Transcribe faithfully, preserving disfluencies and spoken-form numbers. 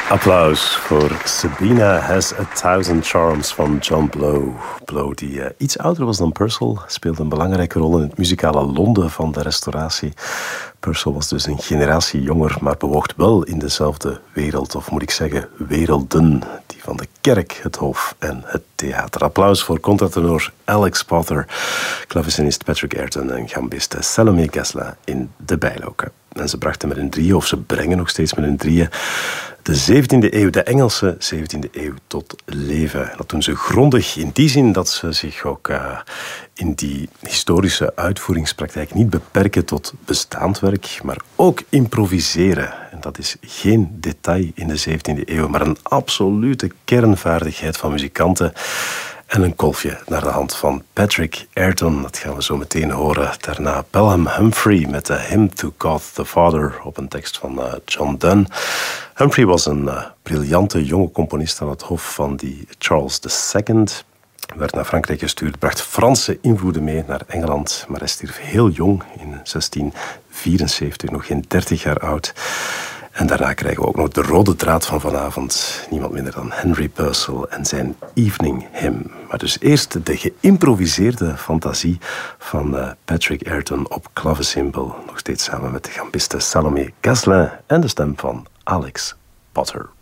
Applaus voor Sabina Has a Thousand Charms van John Blow. Blow, die uh, iets ouder was dan Purcell, speelde een belangrijke rol in het muzikale Londen van de restauratie. Purcell was dus een generatie jonger, maar bewoog wel in dezelfde wereld, of moet ik zeggen werelden, die van de kerk, het hof en het theater. Applaus voor contratenor Alex Potter, klavecinist Patrick Ayrton en gambiste Salome Gessler in de bijloken. En ze brachten met hun drieën, of ze brengen nog steeds met hun drieën, de zeventiende eeuw, de Engelse zeventiende eeuw, tot leven. Dat doen ze grondig in die zin dat ze zich ook uh, in die historische uitvoeringspraktijk niet beperken tot bestaand werk, maar ook improviseren. En dat is geen detail in de zeventiende eeuw, maar een absolute kernvaardigheid van muzikanten. En een kolfje naar de hand van Patrick Ayrton. Dat gaan we zo meteen horen. Daarna Pelham Humphrey met de Hymn to God the Father op een tekst van uh, John Donne. Humphrey was een uh, briljante jonge componist aan het hof van die Charles de Second. Werd naar Frankrijk gestuurd, bracht Franse invloeden mee naar Engeland. Maar hij stierf heel jong, in zestien vierenzeventig, nog geen dertig jaar oud. En daarna krijgen we ook nog de rode draad van vanavond. Niemand minder dan Henry Purcell en zijn Evening Hymn. Maar dus eerst de geïmproviseerde fantasie van uh, Patrick Ayrton op klavecimbal. Nog steeds samen met de gambiste Salome Gessler en de stem van Alex Potter.